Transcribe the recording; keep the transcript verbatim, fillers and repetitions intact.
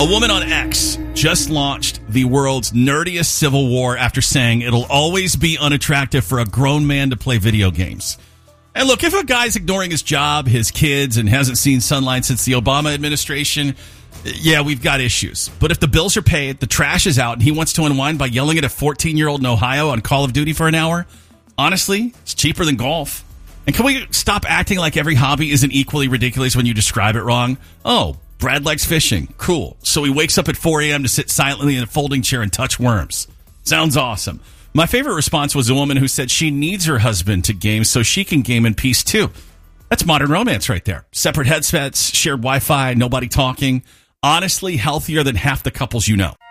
A woman on X just launched the world's nerdiest civil war after saying it'll always be unattractive for a grown man to play video games. And look, if a guy's ignoring his job, his kids, and hasn't seen sunlight since the Obama administration, yeah, we've got issues. But if the bills are paid, the trash is out, and he wants to unwind by yelling at a fourteen-year-old in Ohio on Call of Duty for an hour, honestly, it's cheaper than golf. And can we stop acting like every hobby isn't equally ridiculous when you describe it wrong? Oh, Brad likes fishing. Cool. So he wakes up at four a.m. to sit silently in a folding chair and touch worms. Sounds awesome. My favorite response was a woman who said she needs her husband to game so she can game in peace too. That's modern romance right there. Separate headsets, shared Wi-Fi, nobody talking. Honestly, healthier than half the couples you know.